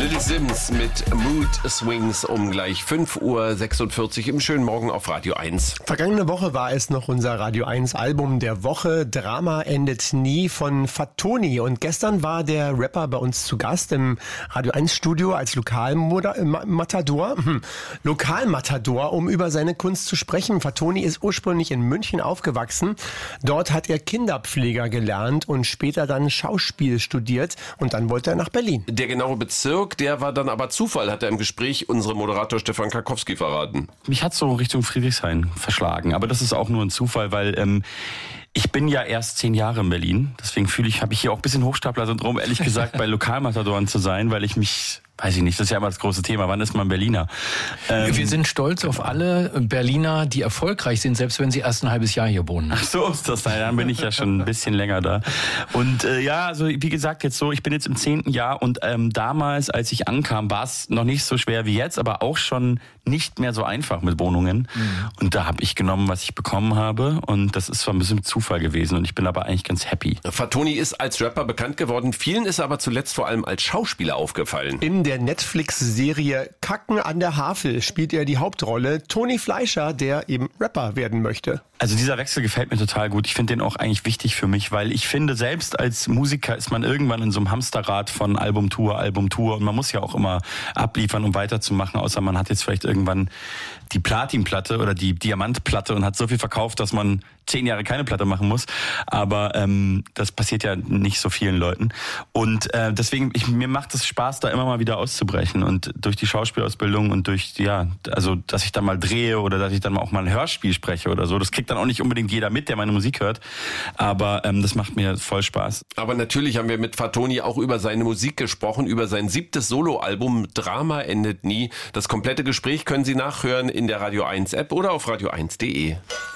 Lily Sims mit Mood Swings um gleich 5:46 Uhr im schönen Morgen auf Radio 1. Vergangene Woche war es noch unser Radio 1 Album der Woche. Drama endet nie von Fatoni. Und gestern war der Rapper bei uns zu Gast im Radio 1 Studio als Lokalmatador, um über seine Kunst zu sprechen. Fatoni ist ursprünglich in München aufgewachsen. Dort hat er Kinderpfleger gelernt und später dann Schauspiel studiert. Und dann wollte er nach Berlin. Der genaue Bezirk, der war dann aber Zufall, hat er im Gespräch unserem Moderator Stefan Karkowski verraten. Mich hat so Richtung Friedrichshain verschlagen, aber das ist auch nur ein Zufall, weil ich bin ja erst 10 Jahre in Berlin, deswegen habe ich hier auch ein bisschen Hochstapler-Syndrom, ehrlich gesagt, bei Lokalmatadoren zu sein, weil ich mich, weiß ich nicht, das ist ja immer das große Thema, wann ist man Berliner? Wir sind stolz auf alle Berliner, die erfolgreich sind, selbst wenn sie erst ein halbes Jahr hier wohnen. Ach so ist das, dann bin ich ja schon ein bisschen länger da. Und also wie gesagt, ich bin jetzt im 10. Jahr und damals, als ich ankam, war es noch nicht so schwer wie jetzt, aber auch schon nicht mehr so einfach mit Wohnungen. Und da habe ich genommen, was ich bekommen habe, und das ist zwar ein bisschen Zufall gewesen und ich bin aber eigentlich ganz happy. Fatoni ist als Rapper bekannt geworden, vielen ist aber zuletzt vor allem als Schauspieler aufgefallen. In der Netflix-Serie Kacken an der Havel spielt er die Hauptrolle Toni Fleischer, der eben Rapper werden möchte. Also dieser Wechsel gefällt mir total gut. Ich finde den auch eigentlich wichtig für mich, weil ich finde, selbst als Musiker ist man irgendwann in so einem Hamsterrad von Albumtour und man muss ja auch immer abliefern, um weiterzumachen, außer man hat jetzt vielleicht irgendwann die Platinplatte oder die Diamantplatte und hat so viel verkauft, dass man 10 Jahre keine Platte machen muss. Aber das passiert ja nicht so vielen Leuten. Und deswegen, mir macht es Spaß, da immer mal wieder auszubrechen. Und durch die Schauspielausbildung und durch, also dass ich da mal drehe oder dass ich dann auch mal ein Hörspiel spreche oder so, das kriegt dann auch nicht unbedingt jeder mit, der meine Musik hört. Aber das macht mir voll Spaß. Aber natürlich haben wir mit Fatoni auch über seine Musik gesprochen, über sein 7. Soloalbum Drama endet nie. Das komplette Gespräch können Sie nachhören in der Radio 1 App oder auf radio1.de.